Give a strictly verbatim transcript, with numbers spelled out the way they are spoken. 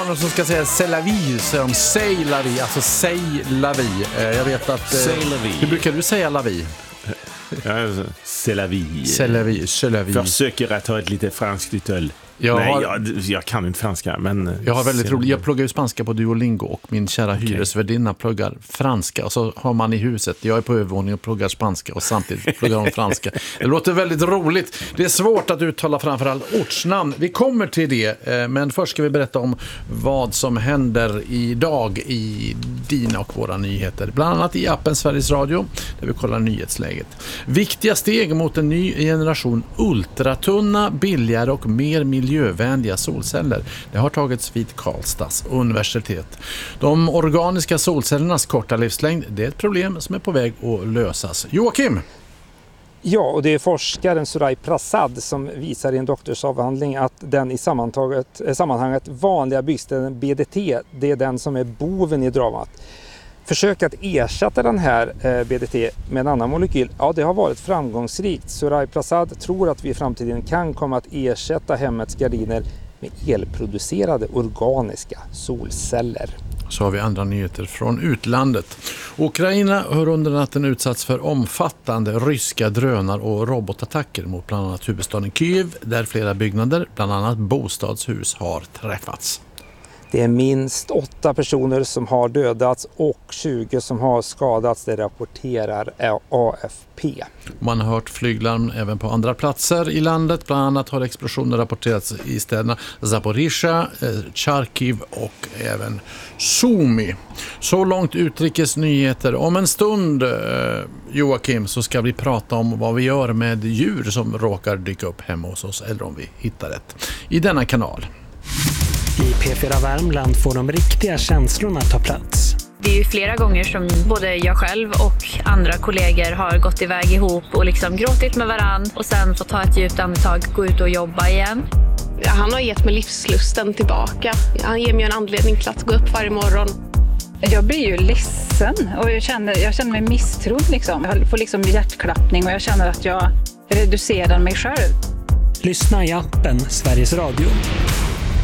amerikaner som ska säga c'est la vie, så de säg la vie, alltså säg la vie. Jag vet att... Säg la vie. Hur brukar du säga la vie? C'est la vie. C'est la vie, c'est la vie. Försöker att ha ett lite franskt utöl. Jag Nej, har, jag, jag kan inte franska, men... Jag har väldigt roligt. Jag pluggar ju spanska på Duolingo och min kära okay. hyresvärdinna pluggar franska. Och så har man i huset, jag är på övervåning och pluggar spanska och samtidigt pluggar de franska. Det låter väldigt roligt. Det är svårt att uttala framförallt ortsnamn. Vi kommer till det, men först ska vi berätta om vad som händer idag i dina och våra nyheter. Bland annat i appen Sveriges Radio, där vi kollar nyhetsläget. Viktiga steg mot en ny generation ultratunna, billigare och mer miljövänliga miljövänliga solceller. Det har tagits vid Karlstads universitet. De organiska solcellernas korta livslängd, det är ett problem som är på väg att lösas. Joakim! Ja, och det är forskaren Surai Prasad som visar i en doktorsavhandling att den i sammantaget, sammanhanget vanliga byggstenen B D T, det är den som är boven i dramat. Försök att ersätta den här B D T med en annan molekyl, ja det har varit framgångsrikt. Surai Prasad tror att vi i framtiden kan komma att ersätta hemmets gardiner med elproducerade organiska solceller. Så har vi andra nyheter från utlandet. Ukraina har under natten utsatts för omfattande ryska drönar och robotattacker mot bland annat huvudstaden Kyiv, där flera byggnader, bland annat bostadshus, har träffats. Det är minst åtta personer som har dödats och tjugo som har skadats, det rapporterar A F P. Man har hört flyglarm även på andra platser i landet. Bland annat har explosioner rapporterats i städerna Zaporizjzja, Charkiv och även Sumy. Så långt utrikes nyheter. Om en stund, Joakim, så ska vi prata om vad vi gör med djur som råkar dyka upp hemma hos oss, eller om vi hittar ett i denna kanal. I P fyra Värmland får de riktiga känslorna ta plats. Det är ju flera gånger som både jag själv och andra kollegor har gått iväg ihop och liksom gråtit med varann och sen får ta ett djupt andetag, gå ut och jobba igen. Han har gett mig livslusten tillbaka. Han ger mig en anledning till att gå upp varje morgon. Jag blir ju ledsen och jag känner, jag känner mig misstrodd liksom. Jag får liksom hjärtklappning och jag känner att jag reducerar mig själv. Lyssna i appen Sveriges Radio.